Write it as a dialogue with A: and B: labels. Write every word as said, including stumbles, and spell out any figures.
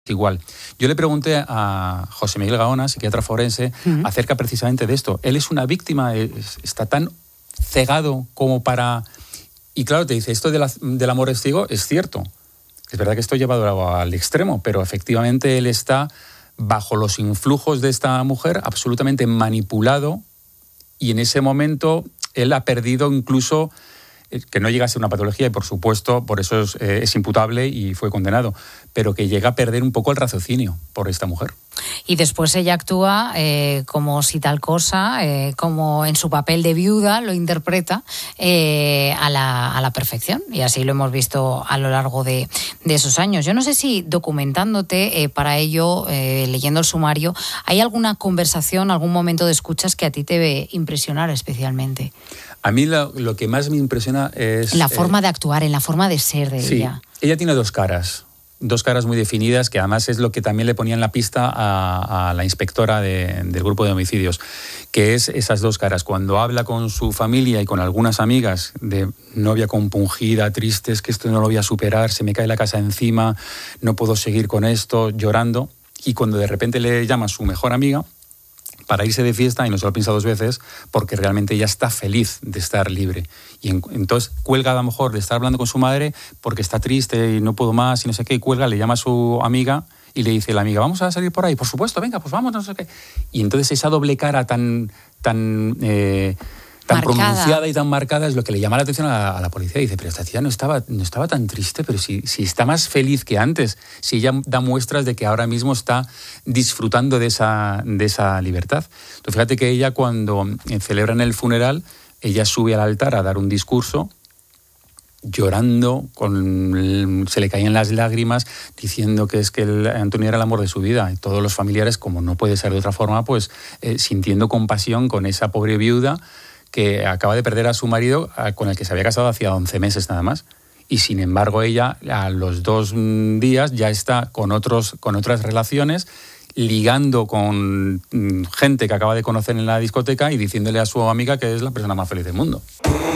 A: igual. Yo le pregunté a José Miguel Gaona, psiquiatra forense, uh-huh. acerca precisamente de esto. Él es una víctima, está tan cegado como para... Y claro, te dice, esto de la, del amor es ciego es cierto. Es verdad que esto llevado al extremo, pero efectivamente él está bajo los influjos de esta mujer, absolutamente manipulado, y en ese momento él ha perdido incluso... que no llega a ser una patología y, por supuesto, por eso es, eh, es imputable y fue condenado, pero que llega a perder un poco el raciocinio por esta mujer.
B: Y después ella actúa eh, como si tal cosa, eh, como en su papel de viuda, lo interpreta eh, a, la, a la perfección. Y así lo hemos visto a lo largo de, de esos años. Yo no sé si documentándote eh, para ello, eh, leyendo el sumario, ¿hay alguna conversación, algún momento de escuchas que a ti te impresionara especialmente?
A: A mí lo, lo que más me impresiona es...
B: La forma
A: eh,
B: de actuar, en la forma de ser de
A: sí,
B: ella.
A: Ella tiene dos caras, dos caras muy definidas, que además es lo que también le ponía en la pista a, a la inspectora de, del grupo de homicidios, que es esas dos caras. Cuando habla con su familia y con algunas amigas de novia compungida, triste, es que esto no lo voy a superar, se me cae la casa encima, no puedo seguir con esto, llorando, y cuando de repente le llama a su mejor amiga para irse de fiesta, y no se lo piensa dos veces, porque realmente ella está feliz de estar libre. Y en, entonces cuelga a lo mejor de estar hablando con su madre porque está triste y no puedo más y no sé qué, y cuelga, le llama a su amiga y le dice la amiga, vamos a salir por ahí, por supuesto, venga, pues vamos, no sé qué. Y entonces esa doble cara tan, tan, eh, tan pronunciada y tan marcada es lo que le llama la atención a la, a la policía. Y dice, pero esta tía no estaba, no estaba tan triste, pero si, si está más feliz que antes, si ella da muestras de que ahora mismo está disfrutando de esa, de esa libertad. Entonces, fíjate que ella, cuando celebran el funeral, ella sube al altar a dar un discurso, llorando, con, se le caían las lágrimas, diciendo que es que el, Antonio era el amor de su vida. Y todos los familiares, como no puede ser de otra forma, pues eh, sintiendo compasión con esa pobre viuda que acaba de perder a su marido, con el que se había casado hacía once meses nada más. Y sin embargo ella a los dos días ya está con, otros, con otras relaciones, ligando con gente que acaba de conocer en la discoteca y diciéndole a su amiga que es la persona más feliz del mundo.